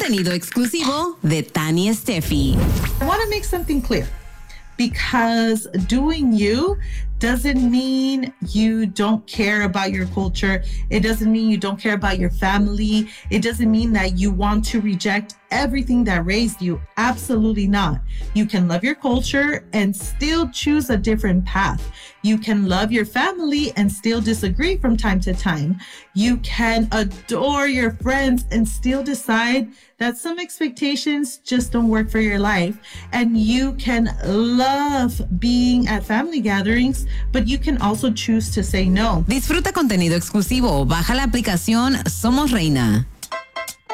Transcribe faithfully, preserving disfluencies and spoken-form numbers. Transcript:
contenido exclusivo de Tani Steffi. I want to make something clear, because doing you doesn't mean you don't care about your culture. It doesn't mean you don't care about your family. It doesn't mean that you want to reject everything that raised you. Absolutely not. You can love your culture and still choose a different path. You can love your family and still disagree from time to time. You can adore your friends and still decide that some expectations just don't work for your life. And you can love being at family gatherings, but you can also choose to say no. Disfruta contenido exclusivo. Baja la aplicación Somos Reina.